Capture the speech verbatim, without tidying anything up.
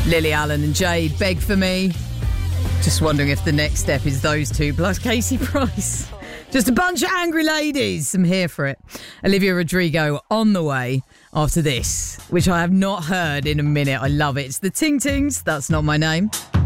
Lily Allen and Jade, Beg For Me. Just wondering if the next step is those two plus Casey Price. Just a bunch of angry ladies. I'm here for it. Olivia Rodrigo on the way after this, which I have not heard in a minute. I love it. It's the Ting Tings. That's Not My Name.